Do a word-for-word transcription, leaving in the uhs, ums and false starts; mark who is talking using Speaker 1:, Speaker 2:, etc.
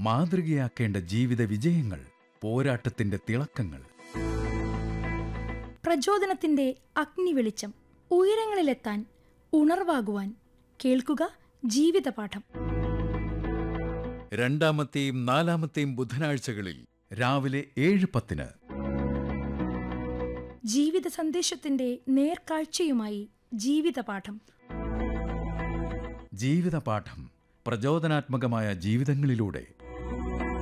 Speaker 1: മാതൃകയാക്കേണ്ട ജീവിത വിജയങ്ങൾ, പോരാട്ടത്തിന്റെ തിളക്കങ്ങൾ.
Speaker 2: പ്രചോദനത്തിന്റെ അഗ്നിവെളിച്ചം, ഉയരങ്ങളിലെത്താൻ ഉണർവാകുവാൻ. കേൾക്കുക ജീവിതപാഠം.
Speaker 1: രണ്ടാമത്തെയും നാലാമത്തെയും ബുധനാഴ്ചകളിൽ രാവിലെ ഏഴ് പത്തിന്.
Speaker 2: ജീവിത സന്ദേശത്തിന്റെ നേർക്കാഴ്ചയുമായി ജീവിതപാഠം.
Speaker 1: ജീവിതപാഠം പ്രചോദനാത്മകമായ ജീവിതങ്ങളിലൂടെ